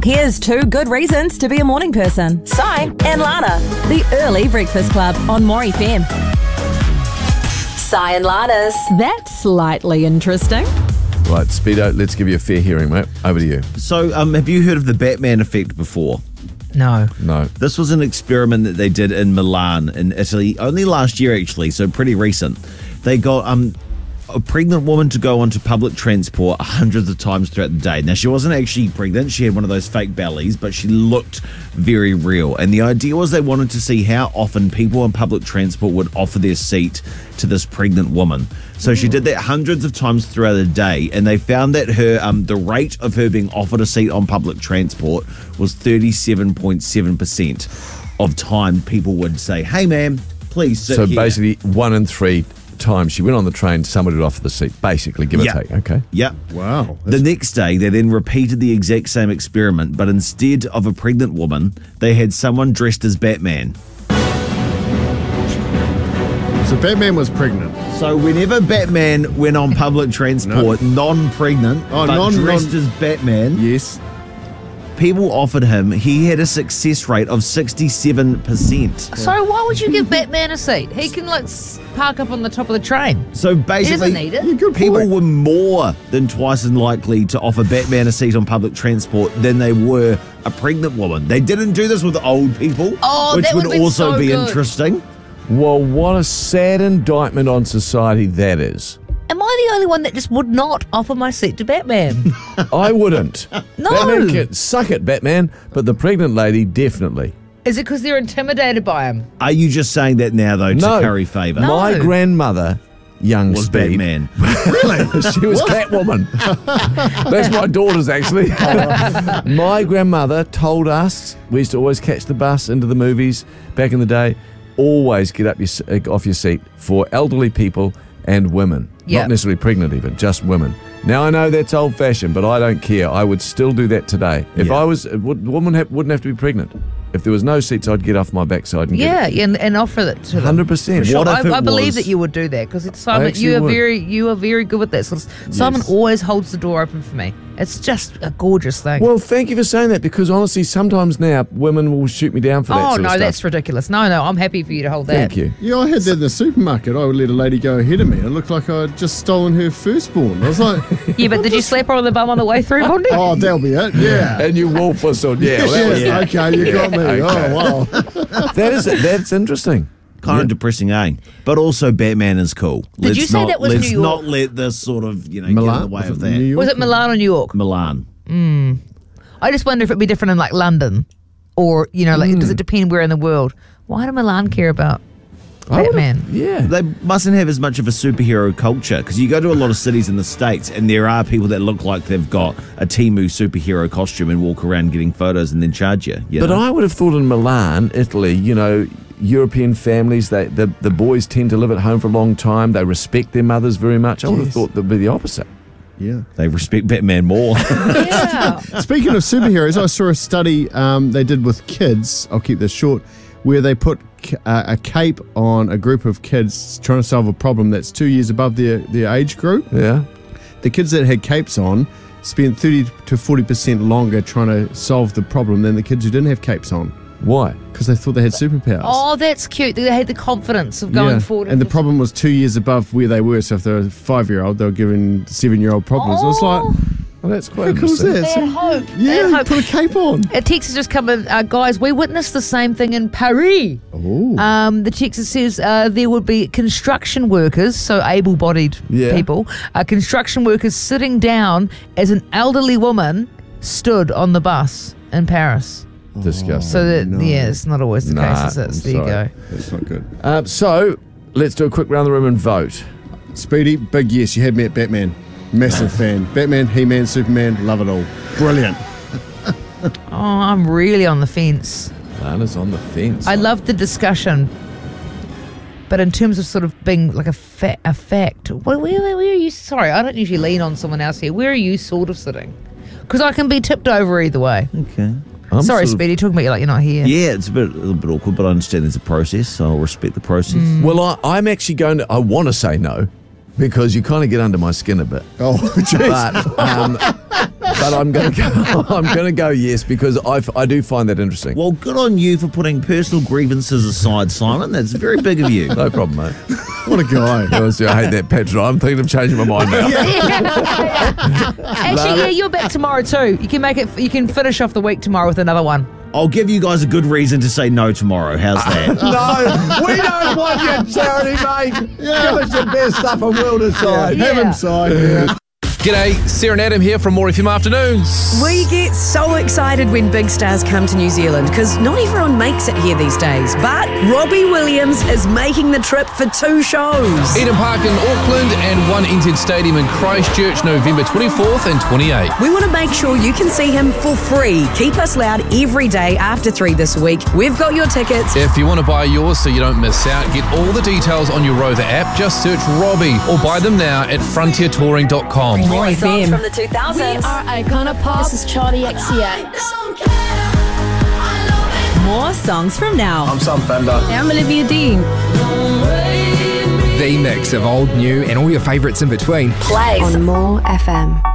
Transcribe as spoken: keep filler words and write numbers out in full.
Here's two good reasons to be a morning person. Si and Lana. The Early Breakfast Club on More F M. Si and Lana's. That's slightly interesting. Right, Speedo, let's give you a fair hearing, mate. Over to you. So, um, have you heard of the Batman effect before? No. No. This was an experiment that they did in Milan, in Italy, only last year, actually, so pretty recent. They got um, a pregnant woman to go onto public transport hundreds of times throughout the day. Now, she wasn't actually pregnant. She had one of those fake bellies, but she looked very real. And the idea was they wanted to see how often people on public transport would offer their seat to this pregnant woman. So she did that hundreds of times throughout the day, and they found that her um, the rate of her being offered a seat on public transport was thirty-seven point seven percent of time people would say, "Hey, ma'am, please sit So here." basically, one in three times she went on the train, somebody would offer the seat, basically, give or Yep. take. Okay. Yep. Wow. The next day, they then repeated the exact same experiment, but instead of a pregnant woman, they had someone dressed as Batman. So Batman was pregnant. So whenever Batman went on public transport, non-pregnant, Oh, but non- dressed non- as Batman, Yes. people offered him, he had a success rate of sixty-seven percent. So why would you give Batman a seat? He can like s- park up on the top of the train. So basically, He doesn't need it. Yeah, good people point. were more than twice as likely to offer Batman a seat on public transport than they were a pregnant woman. They didn't do this with old people, Oh, which that would would've been also so be good. interesting. Well, what a sad indictment on society that is. Am I the only one that just would not offer my seat to Batman? I wouldn't. No. Batman can, suck it, Batman. But the pregnant lady, definitely. Is it because they're intimidated by him? Are you just saying that now, though, to No. curry favour? No. My grandmother, young Was Speed, Batman. she was Catwoman. That's my daughter's, actually. My grandmother told us, we used to always catch the bus into the movies back in the day, always get up your, s- uh, off your seat for elderly people and women. Yep. Not necessarily pregnant even, just women. Now, I know that's old-fashioned, but I don't care. I would still do that today. If Yeah. I was, a would, woman ha- wouldn't have to be pregnant. If there was no seats, I'd get off my backside and Yeah, get and, and offer it to them. one hundred percent. For sure. What if I, it I believe was- that you would do that because it's Simon. actually You are would. very, you are very good with that. Sort of, Simon Yes. always holds the door open for me. It's just a gorgeous thing. Well, thank you for saying that, because honestly, sometimes now women will shoot me down for that oh sort no, of stuff. that's ridiculous. No, no, I'm happy for you to hold that. Thank you. Yeah, I had that in the supermarket. I would let a lady go ahead of me. It looked like I'd just stolen her firstborn. I was like, Yeah, but did you slap her on the bum on the way through, Bondi? oh, that'll be it. Yeah. And you wolf whistled, yeah. Well, that was, Yes, okay, you got me. Okay. Oh, wow. that is that's interesting. Kind of depressing, eh? But also, Batman is cool. Did let's you say not, that was Let's New York? not let this sort of, you know, get Milan? in the way Was of it New that. York? Was it Milan or New York? Milan. I just wonder if it'd be different in like London, or you know, like does it depend where in the world? Why do Milan care about I would've- Batman? Yeah. They mustn't have as much of a superhero culture, because you go to a lot of cities in the States and there are people that look like they've got a Temu superhero costume and walk around getting photos and then charge you. you But know? I would have thought in Milan, Italy, you know, European families, they the, the boys tend to live at home for a long time. They respect their mothers very much. I would have Yes. thought that'd be the opposite. Yeah. They respect Batman more. Yeah. Speaking of superheroes, I saw a study um, they did with kids. I'll keep this short, where they put ca- uh, a cape on a group of kids trying to solve a problem that's two years above their, their age group. Yeah. The kids that had capes on spent thirty to forty percent longer trying to solve the problem than the kids who didn't have capes on, Why? because they thought they had superpowers. Oh, that's cute. They had the confidence of going Yeah. forward. And the into- problem was two years above where they were. So if they were a five-year-old, they were giving seven-year-old problems. It was like, Well, that's quite how cool is interesting. that? They had hope. They Yeah, had you hope. put a cape on. A text has just come in, uh, guys. We witnessed the same thing in Paris. Oh. Um, the text says uh, there would be construction workers, so able-bodied Yeah. people, uh, construction workers sitting down as an elderly woman stood on the bus in Paris. Disgusting. So that no. yeah, it's not always the Nah, case. Is it? I'm So there you sorry. go. That's not good. Uh, so, let's do a quick round the room and vote. Speedy, big yes. You had me at Batman. Massive fan. Batman, He-Man, Superman, love it all. Brilliant. Oh, I'm really on the fence. Lana's on the fence. I love the discussion, but in terms of sort of being like a, fa- a fact, where, where, where are you? Sorry, I don't usually lean on someone else here. Where are you sort of sitting? Because I can be tipped over either way. Okay. I'm Sorry, sort of- Speedy, talking about you like you're not here. Yeah, it's a bit a little bit awkward, but I understand there's a process, so I'll respect the process. Well, I, I'm actually going to, I want to say no, because you kind of get under my skin a bit. Oh, jeez. But, um, but but I'm going to go. I'm going to go yes because I I do find that interesting. Well, good on you for putting personal grievances aside, Simon. That's very big of you. No problem, mate. What a guy. Honestly, I hate that patron. I'm thinking of changing my mind now. Actually, yeah, you're back tomorrow too. You can make it. You can finish off the week tomorrow with another one. I'll give you guys a good reason to say no tomorrow. How's that? No, we don't want your charity, mate. Give us your best stuff and we'll decide. Yeah. Have him sign. Yeah. G'day, Sarah and Adam here from More F M Afternoons. We get so excited when big stars come to New Zealand because not everyone makes it here these days. But Robbie Williams is making the trip for two shows. Eden Park in Auckland and One N Z Stadium in Christchurch, November twenty-fourth and twenty-eighth. We want to make sure you can see him for free. Keep us loud every day after three this week. We've got your tickets. If you want to buy yours so you don't miss out, get all the details on your Rover app. Just search Robbie or buy them now at frontier touring dot com. More F M. From the two We thousands. are Icona Pop. This is Charlie X C X. More songs from now. I'm Sam Fender. I'm Olivia Dean. The mix of old, new, and all your favourites in between. Play on More F M.